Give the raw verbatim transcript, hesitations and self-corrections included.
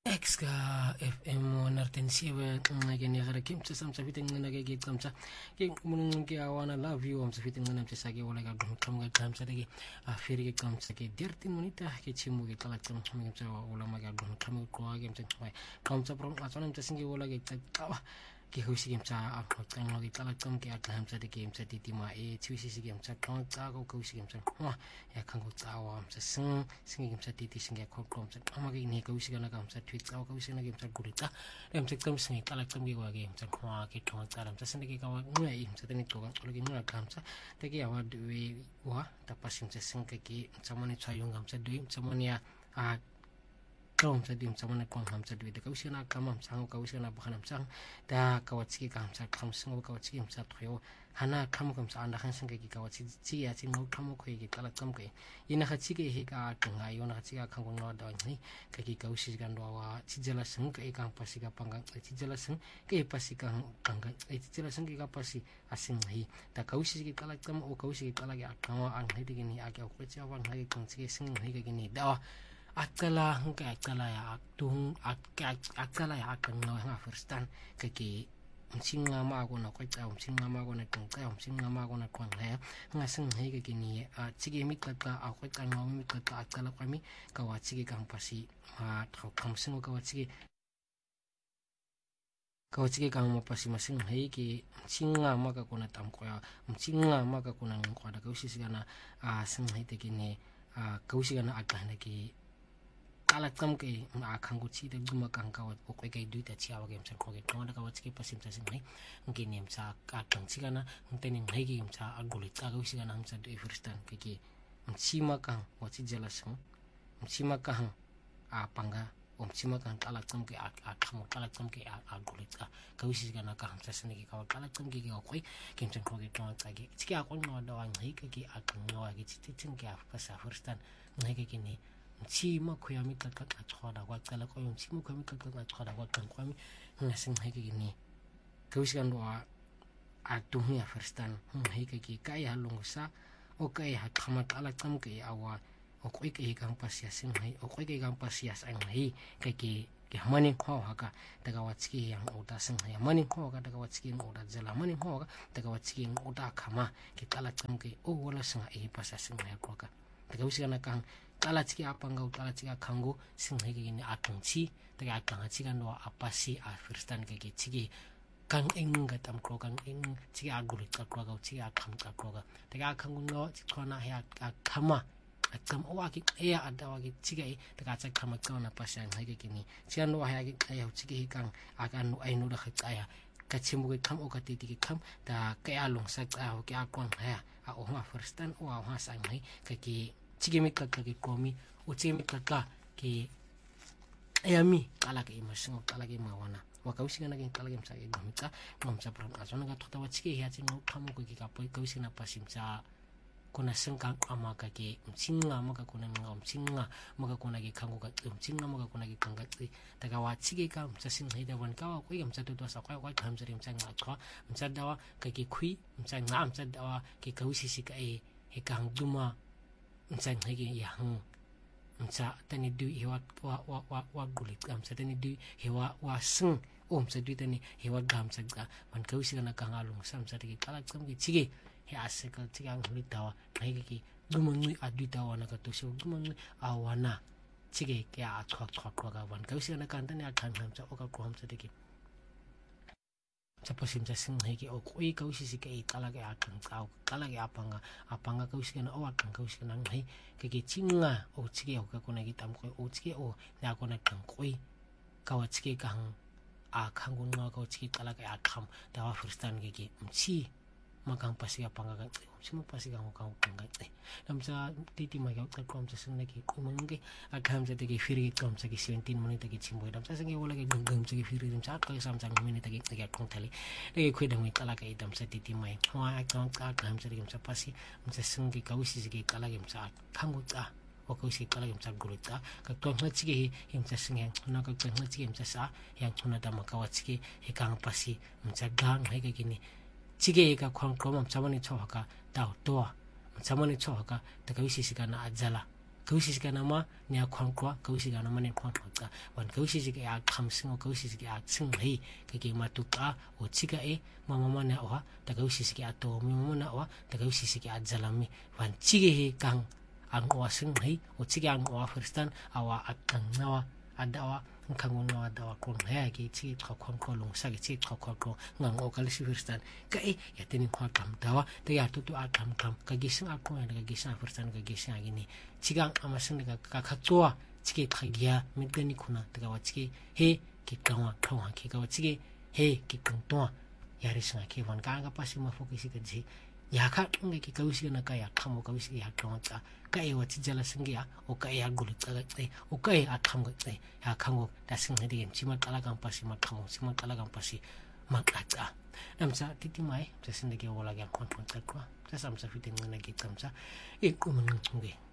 X ka F M nartensiwe ngene gara kim tsam tsafite ngena ke ke tsamtsa ke mun ke awana love you am tsafite ngena mtsa ke wala ga dum kam ga tsamtsa ke a feri ke tsamtsa ke dirti monita ke chimu ke kala tsam tsam ke wala ma ga dum kam ko ga mtsa tsai tsamtsa pro atsana mtsa singe wala ke tsawa ke hosi ke mtsa a tsang ke kala tsam ke a tsamtsa ke mtsa titima e tswisi ke mtsa tong tsa ko ko hosi ke mtsa ya kango tsawa mtsa sing singe mtsa titi singe ko ko mtsa ama ke ne ko hosi kana ka mtsa twi tsawa ko hosi na ke mtsa gurita le mtsa tsam singe kala tsam ke wa ke mtsa kwa ke tong tsa mtsa singe ke ka wa ngwe e mtsa tani tsoga tsolo ke ngwa ka mtsa te ke ya wa dwe wa ta pasi mtsa singe ke mtsa mone tsayong mtsa dwe mtsa mone ya a Tom sa dim sama na kong ham sa dwi de ka usina kama sang ka usina ba khanam sang da ka watsi ka ham sa kham sang ka watsi ham sa thyo hana kham kam sa anda khan sang ki ka watsi chi ya chi no kham ko ki kala kam ke ina kha chi ke he ka tanga yo na chi ka khang ko no da ni ka ki ka usi gan do wa chi jala sang ka e ka pasi ka panga chi jala sang ke pasi ka panga e chi jala sang ki ka pasi asing hi da ka usi ki kala kam o ka usi ki kala ya ka an he de ni a ka ko cha wa ngai kong chi sing hi ka ni da akala hangka akala ya aktung akala ya akang no nga firstan kaki msinga ma ko na kwaita msinga ma ko na tongka msinga ma ko na kwang ha nga sing he kaki ni a chige mi kata a kwaita ngo mi kata akala kwami ka wa chige kang pasi ma thau kam sing ka wa chige ka wa chige kang ma pasi ma sing he ki msinga ma ka ko na tam ko ya msinga ma ka ko na ngo da ka usi sigana a sing he te ki ni a ka usi gana akana ki kala kam ke ma khangu chi de guma kang ka wa ko kai du ta chi awa game sa ko ke to da ka wa chi pasim sa sing nai ngi nem sa ka kang chi kana nte ni ngai game sa aguli ta ga usi kana ham sa de firstan ke ke chi ma kang wa chi jala sang chi ma kang a panga om chi ma kang kala kam ke a kham kala kam ke a aguli ta ka usi kana ka ham sa sing ke ka kala kam ke ke ko game sa ko ke to ta ke chi ka ko no da wa ngai ke ke a kang no ke chi chi ching ke a pa sa firstan ngai ke ke ni chi ma khoya mi ka ka choda wa kala ko yum chi ma khoya mi ka ka choda wa kan kwami nga sing hai ke ni ka wis kan wa a tu hi firstan hai ke ki kai ha long sa o kai ha khama kala kam ke awa o koi ke kang pasia sing hai o koi ke kang pasia sang hai ke ki ke mani kho ha ka daga wa chi yang o da sing hai mani kho ka daga wa chi o da jala mani kho ka daga wa chi o da khama ke kala kam ke o wala sang e pasia sing hai ko ka daga wis kan kang kala chiki apanga kala chiki khango sing he ge ni atong chi daga atang chi kan wa apasi a firstan ke ke chiki kang eng ga tam ko kang eng chiki agul ka ko ga chiki akham ka ko ga daga khango no chi khona he a khama atam o wa ki e a da wa ki chiki daga cha khama ka na pasang he ge ni chian wa ha ge ai chiki kang a kan no ai no da kha ya ka chimu ge kham o ka ti ti kham da ka ya long sa ka o ki a kwang ha a o ma firstan o a ha sang he ke ki chige mi kaka ke komi o chige mi kaka ke ayami kala ke imasing kala ke mawana wa ka usinga na ke kala ke msa ke gomita ngomsa pram azona ga thota wa chige ya chingo khamo ko ke ka poi ka usinga pasimsa kuna sengka ama ka ke msinga maka kuna nga msinga maka kuna ke khango ka msinga maka kuna ke kanga ti daga wa chige ka msa sing haida wan ka wa ko yam sa to sa kwa wa kham sari msa nga khwa msa dawa ka ke khui msa nga msa dawa ke ka usisi ka e he ka duma msa ngi ya hang msa tani du hewa wa wa wa wa gulit am sa tani du hewa wa sing om sa du tani hewa gam sa ga man ka usi kana kang alung sam sa ki kala kam ki chige he asekal chiga ngli tawa ngai ki gumangui adu tawa na ka to so gumangui awana chige ke a chok chok ko ga wan ka usi kana kan tani a khang ham sa o ka ko ham sa ki Chapasim sa sing hai ki o koi ka usi si ke kala ke akang kau kala ke apanga apanga ka usi kana o akang ka usi kana hai ke ke chinga o chike o ka kona ki tam koi o chike o na kona kang koi ka wa chike kang a khang gun nga ka chike kala ke akham da wa firstan ke ki mchi makang pasi apanga ka simo pasi ka ka ka te nam sa titi ma ka ka kom sa sing ki kumang akham sa te ki firi kom sa ki seventeen minute ki chimbo dam sa sing wala ke gam sa ki firi dam sa ka sam sang minute ki ki kong thali le khoi dam kala ka dam sa titi mai wa akang ka kham sa ki sa pasi sa sing ki ka usi ki kala ki sa khangu ta o ko si kala ki sa gurita ka to na chige him sa sing yang na ka to na chige him sa sa yang thuna da ma ka wa chige he kang pasi sa gang hai ka ki ni chige ka khong krom am chamani chohaka tao to chamani chohaka ta ka usi si kana ajala kausi ka nama ne a khwankwa kausi ka nama ne khwankwa ka wan kausi ke a khamsing o kausi ke a tsing hei ke ke matuka o tsika e mama mana o ta kausi ke a to mi mama o ta kausi ke a jalami wan tsige he kang ang o sing hei o tsige ang o firstan awa akang nawa adawa kang nawa dawa kon he ke tsige ka khwankwa long sa ke tsige ka khwankwa ngang o kalisi firstan ka e ya tenin khwa kam dawa te ya tu tu a kam kam ka gising a ko ya ka gising firstan ka gising agini 지강 아마슨 내가 각각도와 지게 타기야 밑에니 구나 내가 와지게 해 기강와 통화 기가 와지게 해 기강도와 야리스가 기원 가가 빠시마 포기시 그지 야카 게 기가우시가 나가 약하모 가우시가 약하모자 까이 와지 잘라승기야 오까이 약골 짜가때 오까이 아캄 거때 약하모 다승해 되긴 지마 깔아간 빠시마 카모 지마 깔아간 빠시 막라자 남자 티티마이 자신에게 올라가 콘콘 짤거 자삼사 피팅 나기 감사 이 꿈은 중게